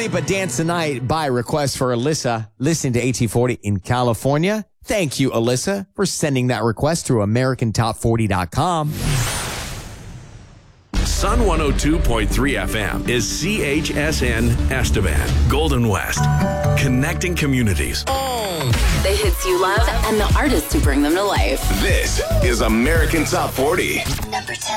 Lipa Dance the Night by request for Alyssa. Listen to AT40 in California. Thank you, Alyssa, for sending that request through AmericanTop40.com. Sun 102.3 FM is CHSN Estevan, Golden West. Connecting communities. The hits you love and the artists who bring them to life. This is American Top 40. Number 10.